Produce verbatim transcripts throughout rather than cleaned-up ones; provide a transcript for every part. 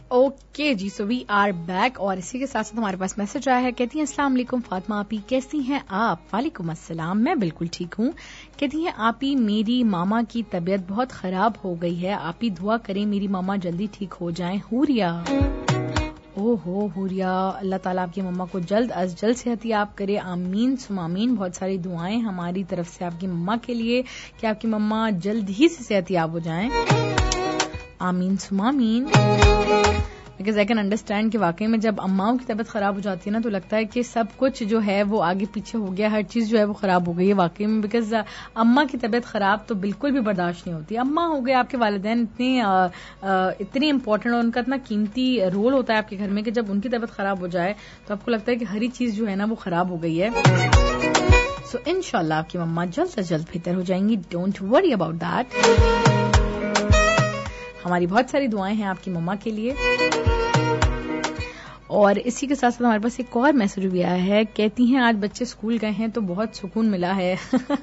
Okay ji, so we are back और इसी के साथ साथ हमारे पास मैसेज आया है। कहती हैं अस्सलाम वालेकुम फातिमा आपी, कैसी हैं आप? वालेकुम अस्सलाम, मैं बिल्कुल ठीक हूँ। कहती हैं आपी मेरी मामा की तबीयत बहुत खराब हो गई है, आपी दुआ करें मेरी मामा जल्दी ठीक हो जाएं। हुरिया, ओहो हुरिया, अल्लाह ताला आपकी मम्मा को जल्द अज जल्द सेहत याब करे, आमीन सुमामीन। बहुत सारी दुआएं हमारी तरफ से आपकी मम्मा के लिए कि आपकी मम्मा जल्द ही से सेहत याब हो जाएं, आमीन सुमामीन। बिकॉज आई कैन अंडरस्टैंड कि वाकई में जब अम्माओं की तबीयत खराब हो जाती है ना तो लगता है कि सब कुछ जो है वो आगे पीछे हो गया, हर चीज जो है वो खराब हो गई है वाकई में। बिकॉज अम्मा की तबीयत खराब तो बिल्कुल भी बर्दाश्त नहीं होती। अम्मा हो गए आपके वालिदैन इतने इतने इंपॉर्टेंट और उनका इतना कीमती रोल होता है आपके घर में कि जब उनकी तबीयत खराब हो जाए तो आपको लगता है कि हर चीज जो है ना वो खराब हो गई है। सो इंशाल्लाह आपकी मम्मा जल्द से जल्द बेहतर हो जाएंगी, डोंट वरी अबाउट दैट। हमारी बहुत सारी दुआएं हैं आपकी मम्मा के लिए। और इसी के साथ साथ हमारे पास एक और मैसेज भी आया है। कहती हैं आज बच्चे स्कूल गए हैं तो बहुत सुकून मिला है।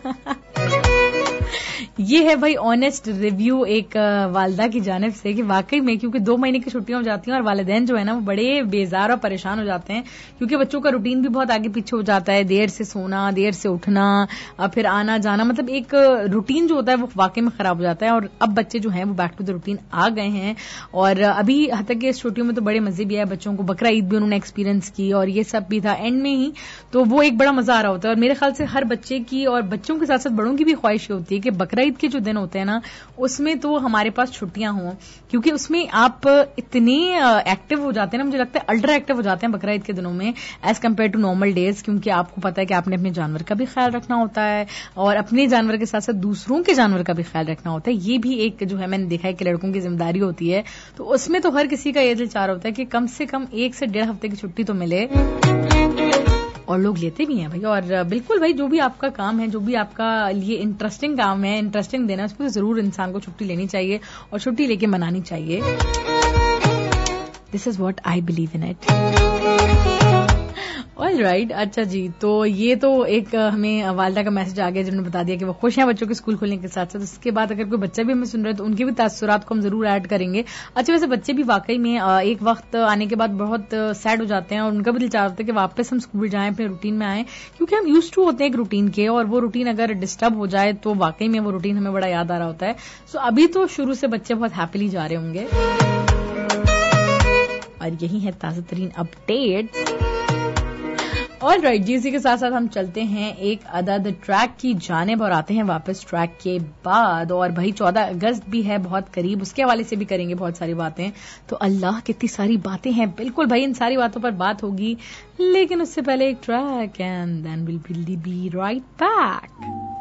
ये है भाई ऑनेस्ट रिव्यू एक वालदा की जानिब से कि वाकई में क्योंकि दो महीने की छुट्टियां हो जाती हैं और वालिदैन जो है ना वो बड़े बेजार और परेशान हो जाते हैं क्योंकि बच्चों का रूटीन भी बहुत आगे पीछे हो जाता है, देर से सोना, देर से उठना, फिर आना जाना, मतलब एक रूटीन जो होता है वो वाकई में खराब हो जाता है। और अब बच्चे जो हैं वो बैक टू द रूटीन आ गए हैं और अभी हद तक इस छुट्टियों में तो बड़े मजे भी आए बच्चों को, बकरा ईद भी उन्होंने एक्सपीरियंस की और ये सब भी था एंड में ही, तो वो एक बड़ा मजा आ रहा होता है। और मेरे ख्याल से हर बच्चे की और बच्चों के साथ साथ बड़ों की भी ख्वाहिश होती है कि बकरा ईद के जो दिन होते हैं ना उसमें तो हमारे पास छुट्टियां हों, क्योंकि उसमें आप इतने एक्टिव हो जाते हैं ना, मुझे लगता है अल्ट्रा एक्टिव हो जाते हैं बकरा ईद के दिनों में as compare to normal days, क्योंकि आपको पता है कि आपने अपने जानवर का भी ख्याल रखना होता है और अपने जानवर के साथ साथ दूसरों के जानवर का भी ख्याल रखना होता है। ये भी एक जो है मैंने देखा है कि लड़कों की जिम्मेदारी होती है, तो उसमें तो हर किसी का ये दिल चाह होता है कि कम से कम एक से डेढ़ हफ्ते की छुट्टी तो मिले और लोग लेते भी हैं भाई। और बिल्कुल भाई जो भी आपका काम है, जो भी आपका लिए इंटरेस्टिंग काम है, इंटरेस्टिंग देना, उसमें जरूर इंसान को छुट्टी लेनी चाहिए और छुट्टी लेके मनानी चाहिए। This is what I believe in it. All right, अच्छा जी, तो ये तो एक हमें वालदा का मैसेज आ गया जिन्होंने बता दिया कि वो खुश हैं बच्चों के स्कूल खुलने के साथ साथ। उसके बाद अगर कोई बच्चा भी हमें सुन रहे हैं तो उनके भी तासुरात को हम जरूर ऐड करेंगे। अच्छा, वैसे बच्चे भी वाकई में एक वक्त आने के बाद बहुत सैड हो जाते हैं और उनका भी दिल चाहता है कि वापस हम स्कूल जाएं, अपने रूटीन में आएं, क्योंकि हम यूज टू होते हैं एक रूटीन के और वो रूटीन अगर डिस्टर्ब हो जाए तो वाकई में वो रूटीन हमें बड़ा याद आ रहा होता है। सो अभी तो शुरू से बच्चे बहुत हैप्पीली जा रहे होंगे और यही है ताजा तरीन अपडेट। ऑल राइट जी, इसी के साथ साथ हम चलते हैं एक अदद ट्रैक की जानिब और आते हैं वापस ट्रैक के बाद। और भाई चौदह अगस्त भी है बहुत करीब, उसके हवाले से भी करेंगे बहुत सारी बातें। तो अल्लाह कितनी सारी बातें हैं, बिल्कुल भाई इन सारी बातों पर बात होगी, लेकिन उससे पहले एक track and then will be right back.